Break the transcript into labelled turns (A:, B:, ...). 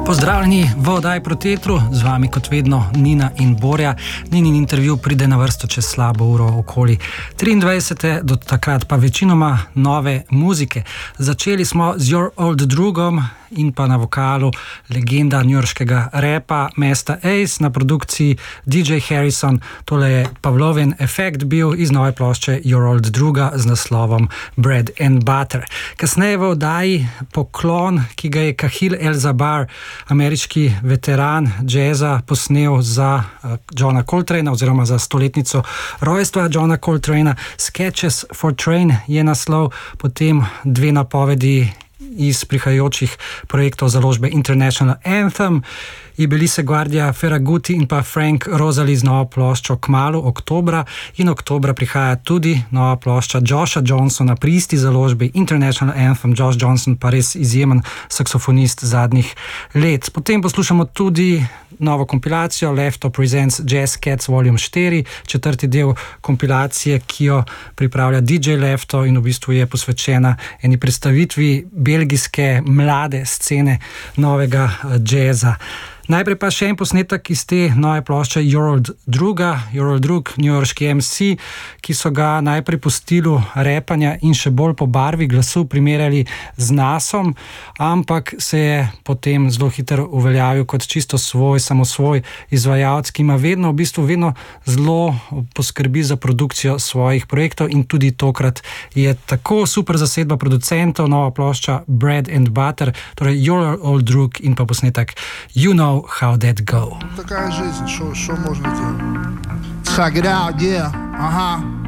A: Pozdravljeni v oddaji Protetru, z vami kot vedno Nina in Borja. Ninin intervju pride na vrsto čez slabo uro okoli 23. Do takrat pa večinoma nove muzike. Začeli smo z Your Old Drugom in pa na vokalu legenda njujorškega repa Masta Ace, na produkciji DJ Harrison. Tole je Pavlovin efekt bil iz nove plošče Your Old Druga z naslovom Bread and Butter. Kasneje v oddaji poklon, ki ga je Kahil El-Zabar, ameriški veteran džeza, posnel za Johna Coltrana oziroma za stoletnico rojstva Johna Coltrana. Sketches for Train je naslov, potem dve napovedi iz prihajajočih projektov založbe International Anthem, Ibelise Guardia Ferraguti in pa Frank Rosalie z novo ploščo kmalu oktobra, in oktobra prihaja tudi nova plošča Josha Johnsona pri isti založbi International Anthem. Josh Johnson pa res izjemen saksofonist zadnjih let. Potem poslušamo tudi novo kompilacijo Lefto Presents Jazz Cats Volume 4, četrti del kompilacije, ki jo pripravlja DJ Lefto in v bistvu je posvečena eni predstavitvi belgijske mlade scene novega džeza. Najprej pa še en posnetek iz te nove plošče Your Old Druga, Your Old Drug, njujorški MC, ki so ga najprej po stilu repanja in še bolj po barvi glasu primerjali z Nasom, ampak se je potem zelo hitro uveljavil kot čisto svoj, samosvoj izvajalec, ki ima vedno zelo poskrbi za produkcijo svojih projektov, in tudi tokrat je tako super zasedba producentov, nova plošča Bread and Butter, torej Your Old Drug in pa posnetek You Know How That Go.
B: Такая жизнь, что можно делать? Check it out, yeah,